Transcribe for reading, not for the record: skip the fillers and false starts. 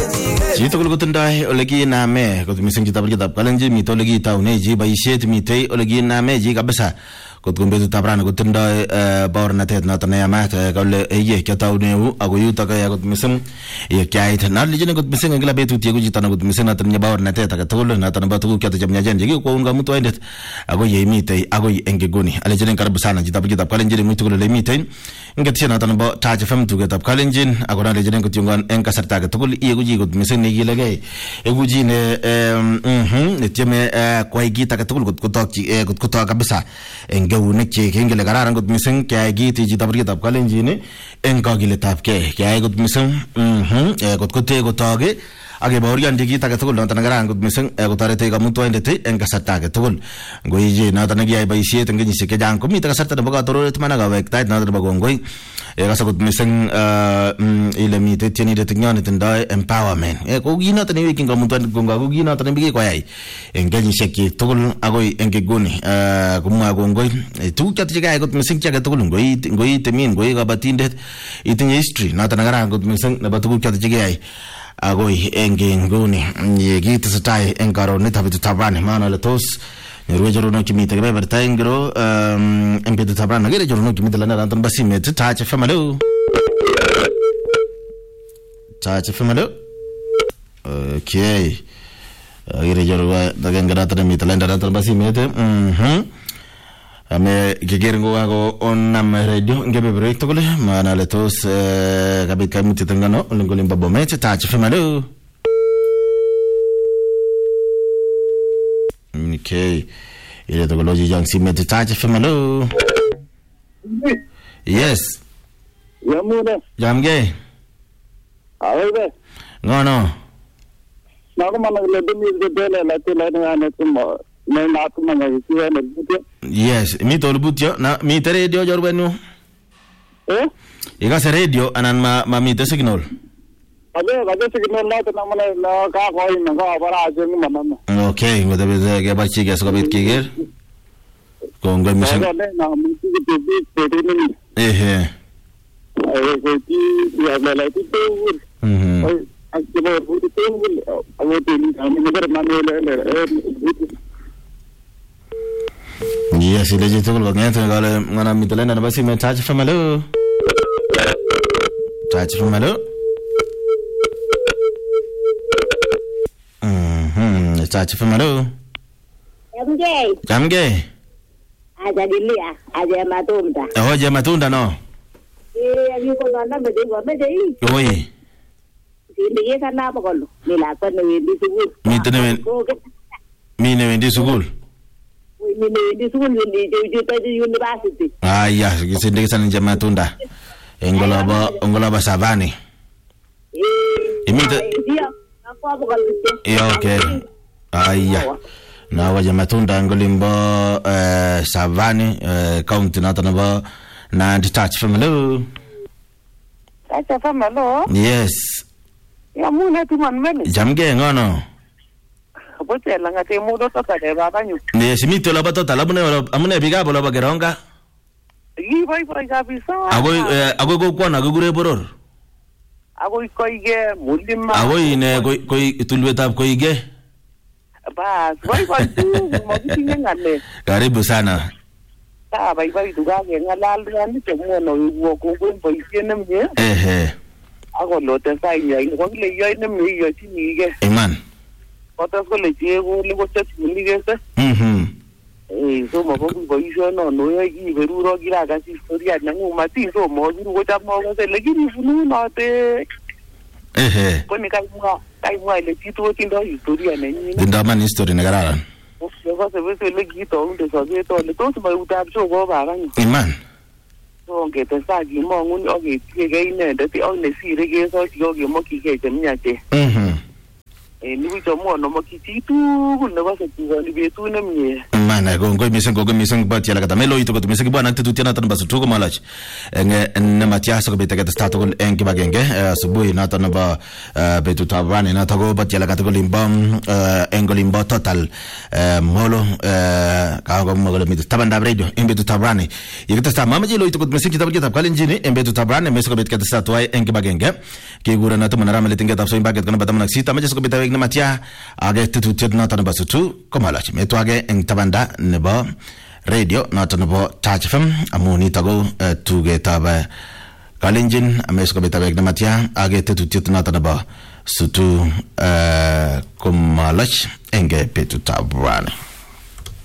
Chito kul kutundai olegi name kot mising chito kitab kalenji mito olegi taune ji baishet mitei olegi name ji kabisa kot kumbetu tabrana kutundai baornatet noto ne yamat kole eye kyatauneu ako yuto kaya kot mising ye kyait na lijene kot mising ngila betut ye kujita na kot mising noto ne baornatet aka tugul noto ne batu kyata jamnya jenje ki ko unga mutu endet ako ye mitei ako engeguni alejene karibu sana chito kitab kalenji mutu kule mitei ngetia noto ne ba taje fam tu kitab kalenji ako na lejene kot yungan en kasarta ka tugul ye kuji kot mising ne gilege eguji ne tieme kwa igita ka tugul kot kutok kabisa engeunik che kengele kararan kot mising kaya giti chito kitab kalenjin en kagiletab ke kaya kot mising kot kote kotoge age baurian digita ka tugul noton kararan kot mising kotarete kamutwaindet en kasarta ke tugul ngoije noton ne kiyai boisiet en kenyisiek chechang komite kasarta nebo katororet mana kawektaet noton nebo kongoi kasa kot mising ile mite tienide tinyone tindoi empowerment ko kinoton ne wekin kamutwaindet kongo ko kinoton ne bigi koyai en kenyisiek che tugul agoi en keguni kumwa kongoi tuguk choto chekayai kot mising chake tugul ngoi temin ngoi kabatindet itinye history noton kararan kot mising nebo tuguk choto chekayai agoi engenguni ye kitesetai en karonetab betutab maana le tos nyorwe jorono kimite kebeberta ingiro en betutab rani gere jorono kimite lana rantan basimet tache famalo okay gere jorwa dagengara tan mitite lana rantan basimet ame gegerengo ago onam radio ngebe break tokole maana le tos kabit kamiti tangano ngolin babo mete tache famalo okay ile tokoloji jang simete tache famalo yes yamuda jamge awebe ngono nago mangle demi de bele la tela na tumo na natuma na kiwa na bute yes mi to butyo na mi radio jorwenu iga se radio anan ma mi te signal ade signal na ta mana na ka ko ina ka bara ajeng manana okay ngoda be ge ba chi ge so bit kiger kongo mi na mi ti de ni eh ko ti ya la ti to akimo buti to awo ti ni ami ber manele yes ile je tokol ngene ngale ngana mitolenda na basi me touch famalo touch famalo jamge aja dilia aja matunda hoja matunda no yuko ngana mede oi ndiye sana bokolo nila kwa ne ndi sugul mine wendi sugul ndi sugul ndi university ya kisinde sana nje matunda engoloba savani imite kwa bokolo okay na waje matunda ngolimbo savani county natanaba na detach family yes yamuna tuman jamge ngono bote la ngate mudo tota de babanyu ne simito la batota la amune biga bola bageronga yi boy kabisa ago go kwana go gure boror ago koige mulima ago ine koi tulwetab koige bas boy tu mo kinga ngale karibu sana bai duga ngalal yani te mo no wo ko boy tiene mye ako lote sai ya ko le yo ne mi yo chini ge iman otas ko le llego le ko chat ni ge se so mo ko yo no yo gi veruro gira ga historia na ngu mati so mo ju ko tap mo se le gi funu no te ko ni kai mo le tito tindo historia ne ni dinda man history ne gararan o se va se le gi to unde so ge to le to mo uta so go ba ga iman que te sagi mo un ogi ke ine de ti on ne si re ge so yo ge mo ki ke temnya te Niku chomo no makititu kunaba setuga ni betu nemye. Mana gongo miseng bat yala kata melo itu miseng bwana tetutia natan basutu ko malach ne matiasa ko betaka stato ko enki bagenge subuhi nata na ba betu tabrani nata go bat yala kata ko limbam engolimba total molo ka go mogolo mit tabanda radio embetu tabrani yikita sta mama jelo itu ko miseng kitab kitab kalenjini embetu tabrani mesko betaka stato ay enki bagenge ke gura nata manara meletinga tapso imbaget kana batam naksita majas ko betawek na matia age tetutia nata na basutu ko malach meto age eng tabanda nebo radio not nebo Touch FM amuni tago tuge taba kalenjin amesko betabek namatia age tetutut not nebo sutu kumalach enge petu tabrani.